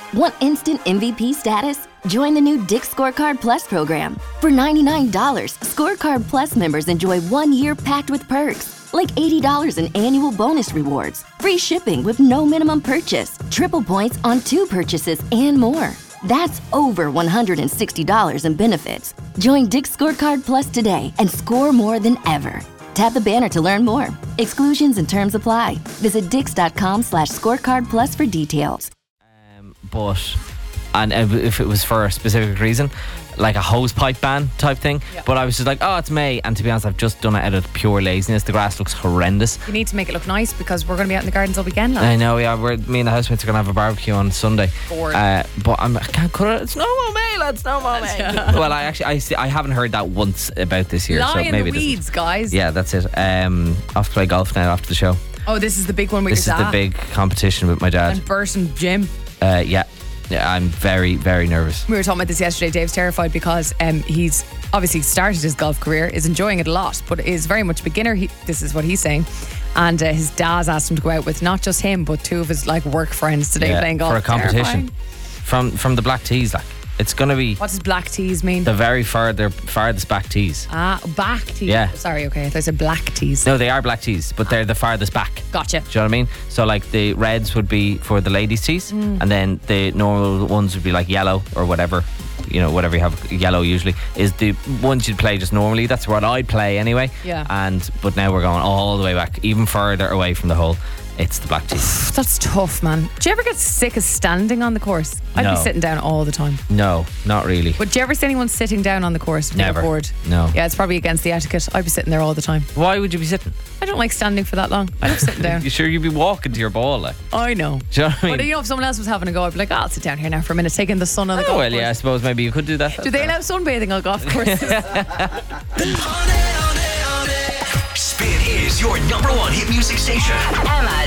Want instant MVP status? Join the new Dick's Scorecard Plus program. For $99, Scorecard Plus members enjoy 1 year packed with perks, like $80 in annual bonus rewards, free shipping with no minimum purchase, triple points on 2 purchases, and more. That's over $160 in benefits. Join Dick's Scorecard Plus today and score more than ever. Tap the banner to learn more. Exclusions and terms apply. Visit dix.com/scorecard plus for details. And if it was for a specific reason, like a hose pipe ban type thing. Yeah. But I was just like, oh, it's May. And to be honest, I've just done it out of pure laziness. The grass looks horrendous. You need to make it look nice because we're going to be out in the gardens all weekend. Like. I know, yeah. Me and the housemates are going to have a barbecue on Sunday. Bored. But I can't cut it. It's no more May, lads. No more May. Well, I haven't heard that once about this year. Lie so in maybe the weeds, guys. Yeah, that's it. Off to play golf now after the show. Oh, this is the big one with This your is dad. the big competition with my dad. And Burton Jim. Yeah, I'm very, very nervous. We were talking about this yesterday. Dave's terrified because he's obviously started his golf career, is enjoying it a lot, but is very much a beginner. This is what he's saying. And his dad's asked him to go out with not just him, but 2 of his work friends today playing golf. For a competition. Terrifying. From the black tees, It's going to be What does black tees mean? the very farthest back tees. Back tees. Yeah. Sorry, okay. I thought I said black tees. No, they are black tees, but they're the farthest back. Gotcha. Do you know what I mean? So the reds would be for the ladies' tees, and then the normal ones would be like yellow or whatever. Whatever you have, yellow usually is the ones you'd play just normally. That's what I'd play anyway. Yeah. But now we're going all the way back, even further away from the hole. It's the black tees. That's tough, man. Do you ever get sick of standing on the course? I'd No. be sitting down all the time. No, not really. But do you ever see anyone sitting down on the course? When Never. They're bored? No. Yeah, it's probably against the etiquette. I'd be sitting there all the time. Why would you be sitting? I don't like standing for that long. I love sitting down. You sure you'd be walking to your ball? I know. Do you know what I mean? But if someone else was having a go, I'd be like, I'll sit down here now for a minute, taking the sun on the golf Oh, well, course. yeah, I suppose maybe you could do that. Do they allow sunbathing on golf courses? Spin is your #1 hit music station. Emma,